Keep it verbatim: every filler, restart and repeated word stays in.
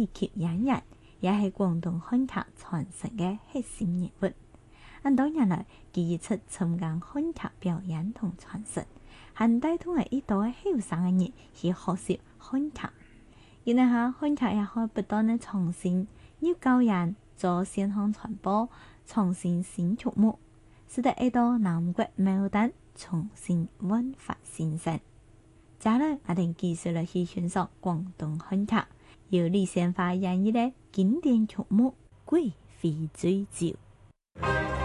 李克洋人，也係廣東漢壇傳承嘅核心人物。咁多年來，佢一直參加漢壇表演同傳承，還帶動係一代嘅後生嘅人去學習漢壇。而呢下漢壇也可不斷嘅創新，要教人做線上傳播，創新新曲目，使得一道南國牡丹重新煥發新生。接下來我哋繼續嚟去欣賞廣東漢壇由李仙花演繹嘅經典曲目《貴妃醉酒》。